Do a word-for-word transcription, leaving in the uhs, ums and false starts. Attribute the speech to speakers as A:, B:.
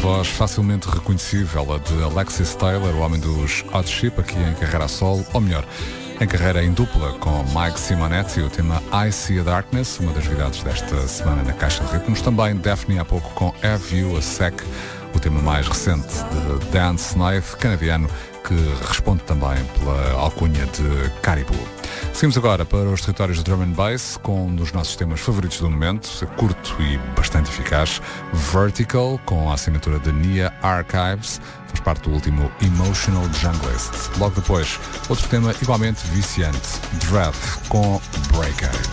A: voz facilmente reconhecível, a de Alexis Taylor, o homem dos Hot Chip, aqui em carreira a solo, ou melhor, em carreira em dupla com Mike Simonetti, o tema I See a Darkness, uma das novidades desta semana na Caixa de Ritmos. Também Daphne há pouco com Have You a Sec, o tema mais recente de Dan Snaith, canadiano, que responde também pela alcunha de Caribou. Seguimos agora para os territórios do Drum and Bass com um dos nossos temas favoritos do momento, curto e bastante eficaz, Vertical, com a assinatura de Nia Archives, faz parte do último Emotional Junglist. Logo depois, outro tema igualmente viciante, Dread, com Breakage.